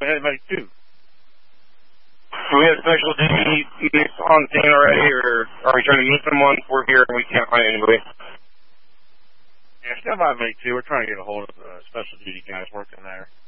We had medic 2. Do we have special duty units on scene already, or are we trying to meet someone? We're here and we can't find anybody. Yeah, stand by medic 2. We're trying to get a hold of special duty guys working there.